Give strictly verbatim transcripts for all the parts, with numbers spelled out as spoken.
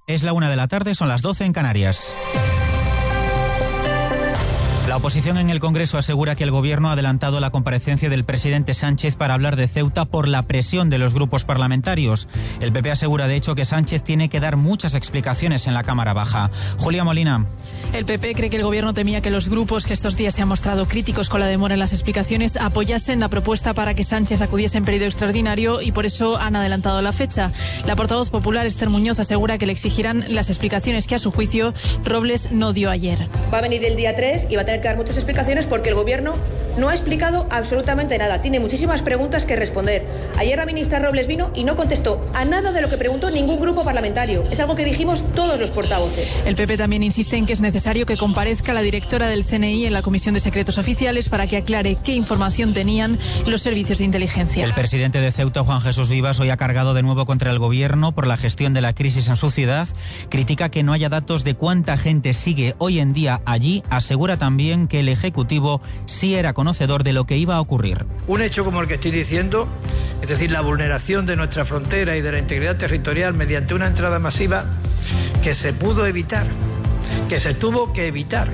Es la una de la tarde, son las doce en Canarias. La oposición en el Congreso asegura que el Gobierno ha adelantado la comparecencia del presidente Sánchez para hablar de Ceuta por la presión de los grupos parlamentarios. El P P asegura, de hecho, que Sánchez tiene que dar muchas explicaciones en la Cámara Baja. Julia Molina. El P P cree que el Gobierno temía que los grupos que estos días se han mostrado críticos con la demora en las explicaciones apoyasen la propuesta para que Sánchez acudiese en periodo extraordinario y por eso han adelantado la fecha. La portavoz popular, Esther Muñoz, asegura que le exigirán las explicaciones que, a su juicio, Robles no dio ayer. Va a venir el día tres y va a tener que dar muchas explicaciones porque el Gobierno no ha explicado absolutamente nada. Tiene muchísimas preguntas que responder. Ayer la ministra Robles vino y no contestó a nada de lo que preguntó ningún grupo parlamentario. Es algo que dijimos todos los portavoces. El P P también insiste en que es necesario que comparezca la directora del C N I en la Comisión de Secretos Oficiales para que aclare qué información tenían los servicios de inteligencia. El presidente de Ceuta, Juan Jesús Vivas, hoy ha cargado de nuevo contra el Gobierno por la gestión de la crisis en su ciudad. Critica que no haya datos de cuánta gente sigue hoy en día allí. Asegura también que el Ejecutivo sí era conocedor de lo que iba a ocurrir. Un hecho como el que estoy diciendo, es decir, la vulneración de nuestra frontera y de la integridad territorial mediante una entrada masiva que se pudo evitar, que se tuvo que evitar,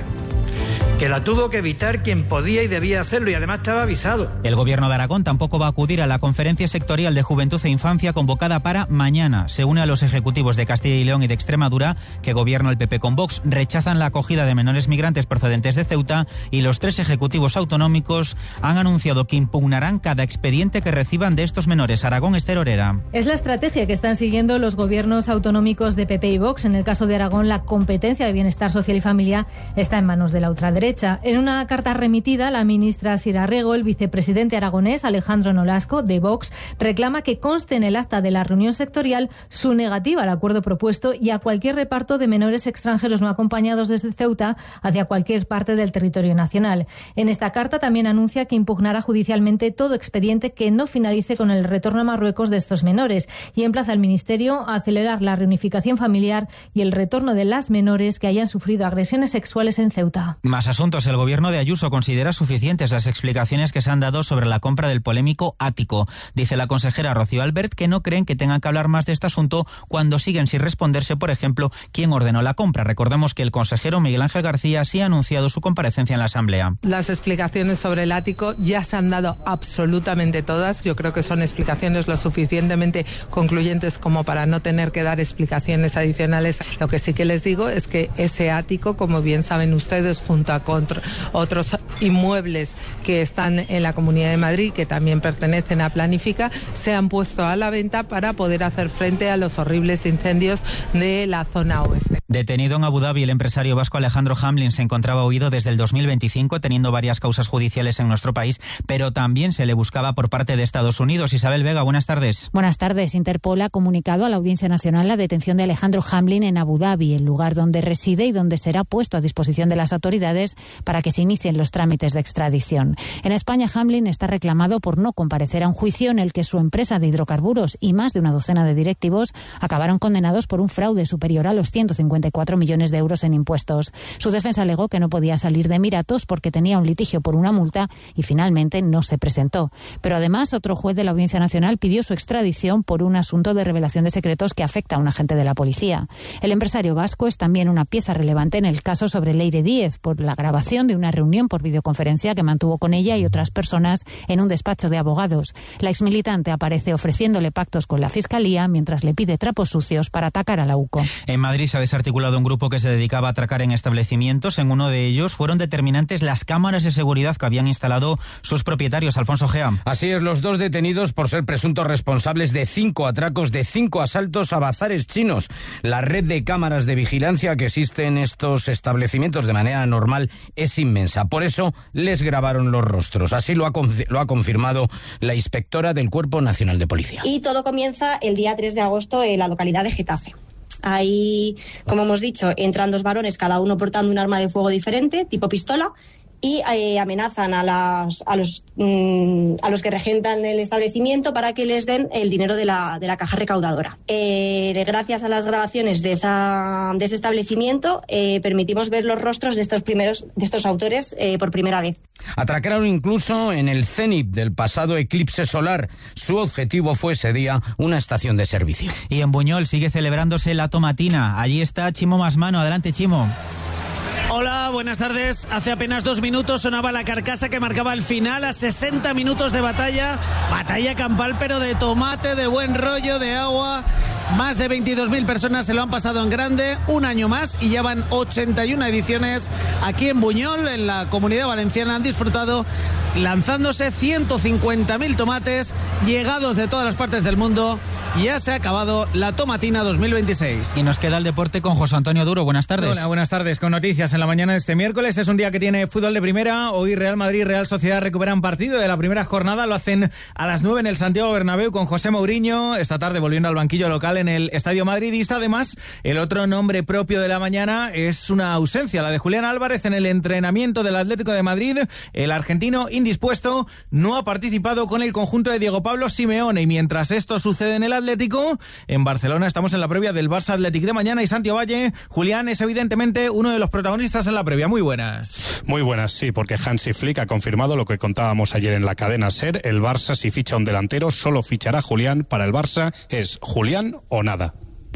que la tuvo que evitar quien podía y debía hacerlo y además estaba avisado. El Gobierno de Aragón tampoco va a acudir a la Conferencia Sectorial de Juventud e Infancia convocada para mañana. Se une a los ejecutivos de Castilla y León y de Extremadura, que gobierna el P P con Vox, rechazan la acogida de menores migrantes procedentes de Ceuta y los tres ejecutivos autonómicos han anunciado que impugnarán cada expediente que reciban de estos menores. Aragón, Esther Orera. Es la estrategia que están siguiendo los gobiernos autonómicos de P P y Vox. En el caso de Aragón, la competencia de bienestar social y familia está en manos de la ultraderecha. En una carta remitida, la ministra Sira Rego, el vicepresidente aragonés Alejandro Nolasco, de Vox, reclama que conste en el acta de la reunión sectorial su negativa al acuerdo propuesto y a cualquier reparto de menores extranjeros no acompañados desde Ceuta hacia cualquier parte del territorio nacional. En esta carta también anuncia que impugnará judicialmente todo expediente que no finalice con el retorno a Marruecos de estos menores y emplaza al Ministerio a acelerar la reunificación familiar y el retorno de las menores que hayan sufrido agresiones sexuales en Ceuta. Más asuntos. El Gobierno de Ayuso considera suficientes las explicaciones que se han dado sobre la compra del polémico ático. Dice la consejera Rocío Albert que no creen que tengan que hablar más de este asunto cuando siguen sin responderse, por ejemplo, quién ordenó la compra. Recordemos que el consejero Miguel Ángel García sí ha anunciado su comparecencia en la Asamblea. Las explicaciones sobre el ático ya se han dado absolutamente todas. Yo creo que son explicaciones lo suficientemente concluyentes como para no tener que dar explicaciones adicionales. Lo que sí que les digo es que ese ático, como bien saben ustedes, junto a contra otros inmuebles que están en la Comunidad de Madrid, que también pertenecen a Planifica, se han puesto a la venta para poder hacer frente a los horribles incendios de la zona oeste. Detenido en Abu Dhabi, el empresario vasco Alejandro Hamlin se encontraba huido desde el dos mil veinticinco, teniendo varias causas judiciales en nuestro país, pero también se le buscaba por parte de Estados Unidos. Isabel Vega, buenas tardes. Buenas tardes. Interpol ha comunicado a la Audiencia Nacional la detención de Alejandro Hamlin en Abu Dhabi, el lugar donde reside y donde será puesto a disposición de las autoridades para que se inicien los trámites de extradición. En España, Hamlin está reclamado por no comparecer a un juicio en el que su empresa de hidrocarburos y más de una docena de directivos acabaron condenados por un fraude superior a los ciento cincuenta y cuatro millones de euros en impuestos. Su defensa alegó que no podía salir de Emiratos porque tenía un litigio por una multa y finalmente no se presentó. Pero además, otro juez de la Audiencia Nacional pidió su extradición por un asunto de revelación de secretos que afecta a un agente de la policía. El empresario vasco es también una pieza relevante en el caso sobre Leire Díez por la grabación de una reunión por videoconferencia que mantuvo con ella y otras personas en un despacho de abogados. La exmilitante aparece ofreciéndole pactos con la Fiscalía mientras le pide trapos sucios para atacar a la U C O. En Madrid se ha desarticulado un grupo que se dedicaba a atracar en establecimientos. En uno de ellos fueron determinantes las cámaras de seguridad que habían instalado sus propietarios. Alfonso Gea. Así es, los dos detenidos por ser presuntos responsables de cinco atracos, de cinco asaltos a bazares chinos. La red de cámaras de vigilancia que existe en estos establecimientos de manera normal es inmensa. Por eso les grabaron los rostros. Así lo ha, lo ha confirmado la inspectora del Cuerpo Nacional de Policía. Y todo comienza el día tres de agosto en la localidad de Getafe. Ahí, como hemos dicho, entran dos varones, cada uno portando un arma de fuego diferente, tipo pistola, y eh, amenazan a, las, a, los, mmm, a los que regentan el establecimiento para que les den el dinero de la, de la caja recaudadora. Eh, gracias a las grabaciones de, esa, de ese establecimiento eh, permitimos ver los rostros de estos, primeros, de estos autores eh, por primera vez. Atracaron incluso en el cenit del pasado eclipse solar. Su objetivo fue ese día una estación de servicio. Y en Buñol sigue celebrándose la tomatina. Allí está Chimo Masmano. Adelante, Chimo. Hola, buenas tardes. Hace apenas dos minutos sonaba la carcasa que marcaba el final a sesenta minutos de batalla. Batalla campal, pero de tomate, de buen rollo, de agua. Más de veintidós mil personas se lo han pasado en grande, un año más, y ya van ochenta y una ediciones aquí en Buñol, en la Comunidad Valenciana. Han disfrutado lanzándose ciento cincuenta mil tomates llegados de todas las partes del mundo. Ya se ha acabado la tomatina dos mil veintiséis. Y nos queda el deporte con José Antonio Duro. Buenas tardes. Hola, buenas tardes. Con noticias en la mañana de este miércoles. Es un día que tiene fútbol de primera. Hoy Real Madrid y Real Sociedad recuperan partido de la primera jornada. Lo hacen a las nueve en el Santiago Bernabéu con José Mourinho. Esta tarde volviendo al banquillo local en el Estadio Madridista. Además, el otro nombre propio de la mañana es una ausencia, la de Julián Álvarez en el entrenamiento del Atlético de Madrid. El argentino indispuesto no ha participado con el conjunto de Diego Pablo Simeone. Y mientras esto sucede en el Atlético, en Barcelona estamos en la previa del Barça Athletic de mañana. Y Santi Ovalle, Julián es evidentemente uno de los protagonistas en la previa. Muy buenas. Muy buenas, sí, porque Hansi Flick ha confirmado lo que contábamos ayer en la cadena SER. El Barça, si ficha un delantero, solo fichará Julián. Para el Barça es Julián o nada.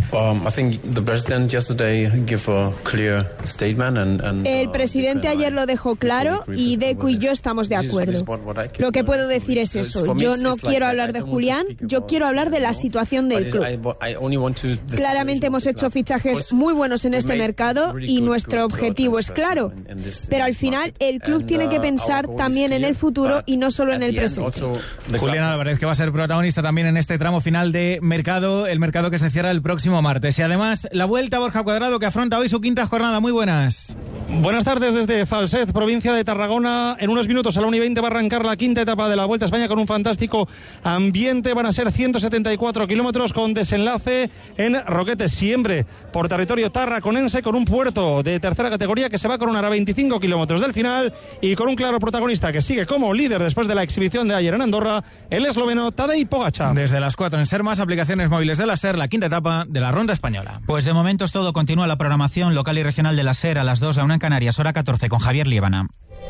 El presidente ayer lo dejó claro y Deco y yo estamos de acuerdo. Lo que puedo decir es eso. Yo no quiero hablar de Julián, yo quiero hablar de la situación del club. Claramente hemos hecho fichajes muy buenos en este mercado y nuestro objetivo es claro. Pero al final el club tiene que pensar también en el futuro y no solo en el presente. Julián Álvarez, que va a ser protagonista también en este tramo final de mercado, el mercado que se cierra el próximo martes. Y además, la Vuelta a Borja Cuadrado, que afronta hoy su quinta jornada. Muy buenas. Buenas tardes desde Falset, provincia de Tarragona. En unos minutos a la una y veinte va a arrancar la quinta etapa de la Vuelta a España con un fantástico ambiente. Van a ser ciento setenta y cuatro kilómetros con desenlace en Roquetes, siempre por territorio tarraconense, con un puerto de tercera categoría que se va a coronar a veinticinco kilómetros del final y con un claro protagonista que sigue como líder después de la exhibición de ayer en Andorra, el esloveno Tadej Pogačar. Desde las cuatro en SER, más aplicaciones móviles de la SER, la quinta etapa de la Ronda Española. Pues de momento es todo. Continúa la programación local y regional de la SER a las dos, a una en Canarias, hora catorce, con Javier Líbana.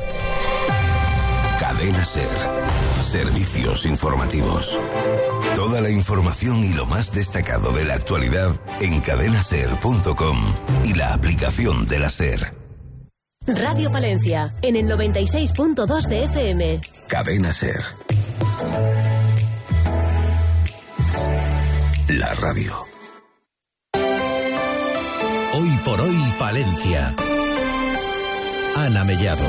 Cadena SER. Servicios informativos. Toda la información y lo más destacado de la actualidad en cadena ser punto com y la aplicación de la SER. Radio Palencia, en el noventa y seis punto dos de F M. Cadena SER. La radio. Hoy por hoy, Palencia. Ana Mellado.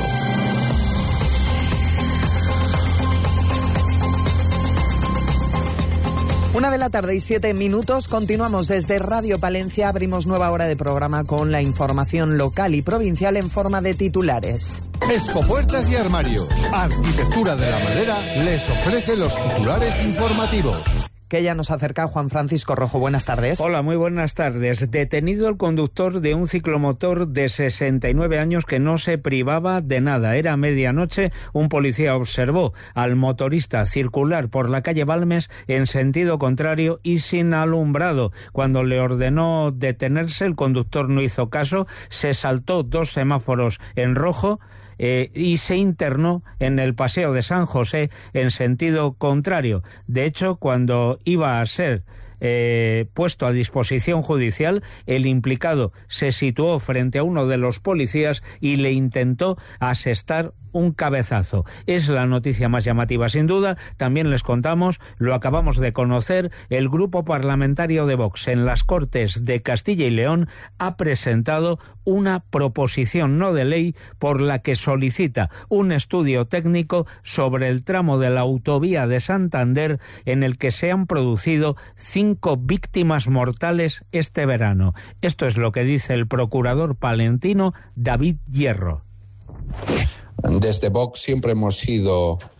Una de la tarde y siete minutos, continuamos desde Radio Palencia, abrimos nueva hora de programa con la información local y provincial en forma de titulares. Expo Puertas y Armarios, Arquitectura de la Madera, les ofrece los titulares informativos. Que ya nos acerca Juan Francisco Rojo. Buenas tardes. Hola, muy buenas tardes. Detenido el conductor de un ciclomotor de sesenta y nueve años que no se privaba de nada. Era medianoche, un policía observó al motorista circular por la calle Balmes en sentido contrario y sin alumbrado. Cuando le ordenó detenerse, el conductor no hizo caso, se saltó dos semáforos en rojo, Eh, y se internó en el Paseo de San José en sentido contrario. De hecho, cuando iba a ser eh, puesto a disposición judicial, el implicado se situó frente a uno de los policías y le intentó asestar un cabezazo. Es la noticia más llamativa sin duda. También les contamos, lo acabamos de conocer, el grupo parlamentario de Vox en las Cortes de Castilla y León ha presentado una proposición no de ley por la que solicita un estudio técnico sobre el tramo de la autovía de Santander en el que se han producido cinco víctimas mortales este verano. Esto es lo que dice el procurador palentino David Hierro. Desde Vox siempre hemos sido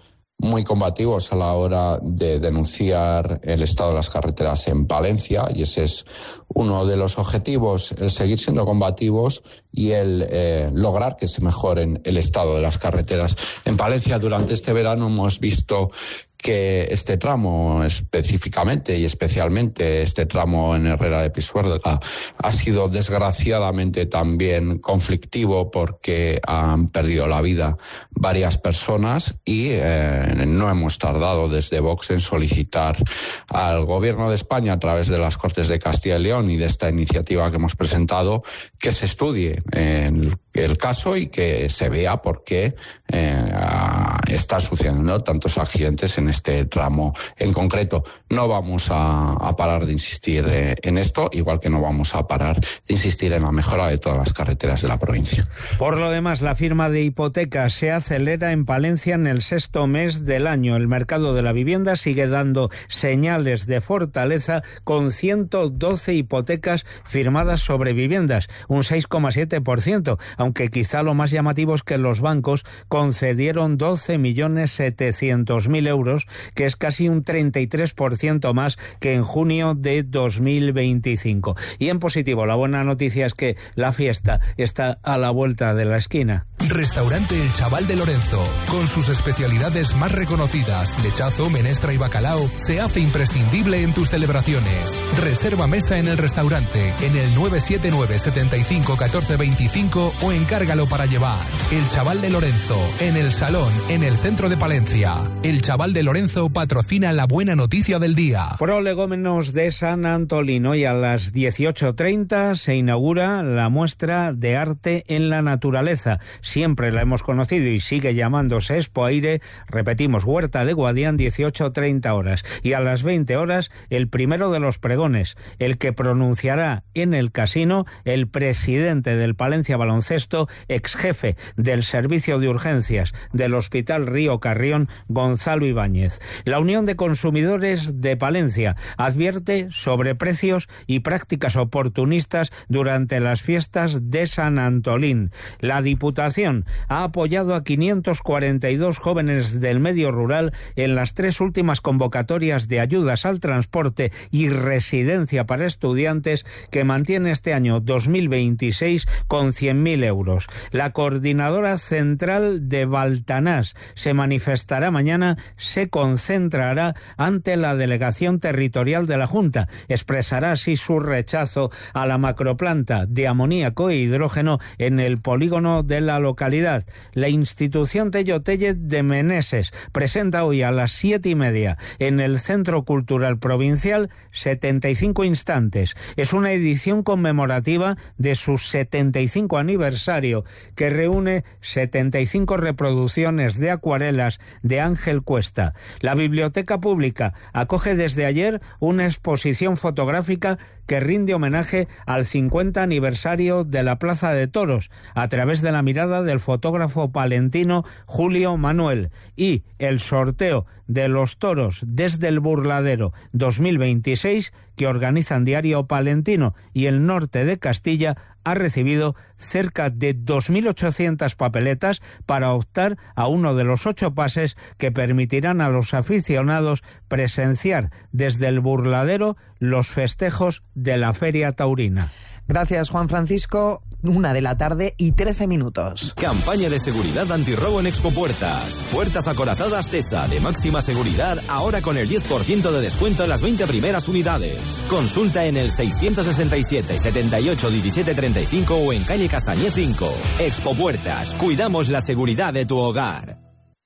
muy combativos a la hora de denunciar el estado de las carreteras en Palencia, y ese es uno de los objetivos, el seguir siendo combativos y el eh, lograr que se mejoren el estado de las carreteras. En Palencia durante este verano hemos visto que este tramo específicamente y especialmente este tramo en Herrera de Pisuerga ha sido desgraciadamente también conflictivo porque han perdido la vida varias personas y eh, no hemos tardado desde Vox en solicitar al Gobierno de España a través de las Cortes de Castilla y León y de esta iniciativa que hemos presentado que se estudie el, el caso y que se vea por qué eh, está sucediendo tantos accidentes en este tramo en concreto. No vamos a, a parar de insistir eh, en esto, igual que no vamos a parar de insistir en la mejora de todas las carreteras de la provincia. Por lo demás, la firma de hipotecas se acelera en Palencia en el sexto mes del año. El mercado de la vivienda sigue dando señales de fortaleza con ciento doce hipotecas firmadas sobre viviendas, un seis coma siete por ciento, aunque quizá lo más llamativo es que los bancos concedieron doce millones setecientos mil euros, que es casi un treinta y tres por ciento más que en junio de dos mil veinticinco. Y en positivo, la buena noticia es que la fiesta está a la vuelta de la esquina. Restaurante El Chaval de Lorenzo, con sus especialidades más reconocidas, lechazo, menestra y bacalao, se hace imprescindible en tus celebraciones. Reserva mesa en el restaurante en el nueve siete nueve, setenta y cinco, catorce veinticinco o encárgalo para llevar. El Chaval de Lorenzo, en el Salón, en el centro de Palencia. El Chaval de Lorenzo patrocina la buena noticia del día. Prolegómenos de San Antolín. Hoy a las dieciocho treinta se inaugura la muestra de arte en la naturaleza. Siempre la hemos conocido y sigue llamándose Expo Aire. Repetimos, Huerta de Guadián, dieciocho treinta horas. Y a las veinte horas, el primero de los pregones, el que pronunciará en el casino el presidente del Palencia Baloncesto, ex jefe del Servicio de Urgencias del Hospital Río Carrión, Gonzalo Ibáñez. La Unión de Consumidores de Palencia advierte sobre precios y prácticas oportunistas durante las fiestas de San Antolín. La Diputación ha apoyado a quinientos cuarenta y dos jóvenes del medio rural en las tres últimas convocatorias de ayudas al transporte y residencia para estudiantes que mantiene este año dos mil veintiséis con cien mil euros. La coordinadora central de Baltanás se manifestará mañana, se concentrará ante la delegación territorial de la Junta. Expresará así su rechazo a la macroplanta de amoníaco e hidrógeno en el polígono de la localidad. La institución Tello Tellez de Meneses presenta hoy a las siete y media en el Centro Cultural Provincial setenta y cinco instantes. Es una edición conmemorativa de su setenta y cinco aniversario que reúne setenta y cinco reproducciones de acuarelas de Ángel Cuesta. La Biblioteca Pública acoge desde ayer una exposición fotográfica que rinde homenaje al cincuenta aniversario de la Plaza de Toros a través de la mirada del fotógrafo palentino Julio Manuel, y el sorteo de los toros desde el Burladero dos mil veintiséis que organizan Diario Palentino y el Norte de Castilla ha recibido cerca de dos mil ochocientas papeletas para optar a uno de los ocho pases que permitirán a los aficionados presenciar desde el Burladero los festejos de la Feria Taurina. Gracias, Juan Francisco. Una de la tarde y trece minutos. Campaña de seguridad antirrobo en Expo Puertas. Puertas acorazadas TESA de máxima seguridad, ahora con el diez por ciento de descuento en las veinte primeras unidades. Consulta en el seiscientos sesenta y siete, setenta y ocho, diecisiete treinta y cinco o en calle Castañé cinco. Expo Puertas. Cuidamos la seguridad de tu hogar.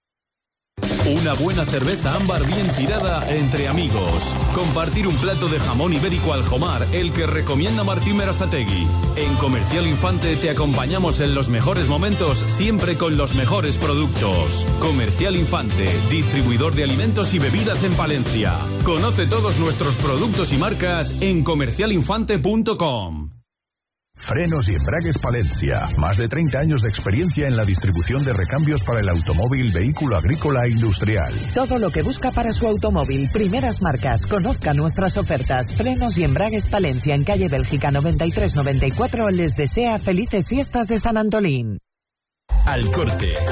Una buena cerveza ámbar bien tirada entre amigos. Compartir un plato de jamón ibérico al Jomar, el que recomienda Martín Berasategui. En Comercial Infante te acompañamos en los mejores momentos, siempre con los mejores productos. Comercial Infante, distribuidor de alimentos y bebidas en Palencia. Conoce todos nuestros productos y marcas en comercial infante punto com. Frenos y Embragues Palencia. Más de treinta años de experiencia en la distribución de recambios para el automóvil, vehículo agrícola e industrial. Todo lo que busca para su automóvil. Primeras marcas. Conozca nuestras ofertas. Frenos y Embragues Palencia en calle Bélgica noventa y tres noventa y cuatro les desea felices fiestas de San Antolín. Al Corte.